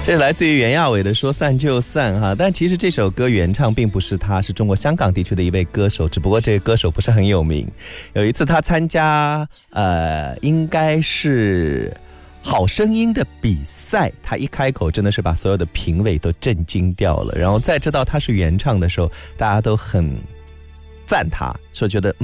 这是来自于袁娅伟的说散就散哈，但其实这首歌原唱并不是他，是中国香港地区的一位歌手，只不过这个歌手不是很有名。有一次他参加应该是好声音的比赛，他一开口真的是把所有的评委都震惊掉了，然后再知道他是原唱的时候，大家都很赞他，说觉得